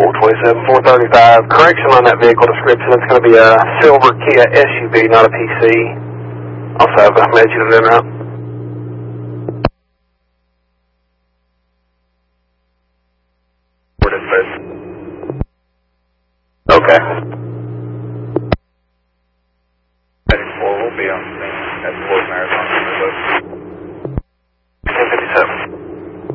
427, 435. Correction on that vehicle description. It's going to be a silver Kia SUV, not a PC. Also have a message in route.